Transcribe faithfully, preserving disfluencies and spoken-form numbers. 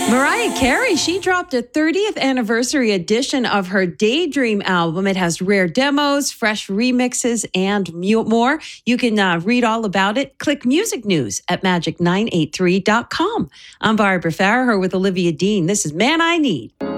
Mariah Carey, she dropped a thirtieth anniversary edition of her Daydream album. It has rare demos, fresh remixes, and more. You can uh, read all about it. Click Music News at magic nine eight three dot com. I'm Barbara Farrer with Olivia Dean. This is Man I Need.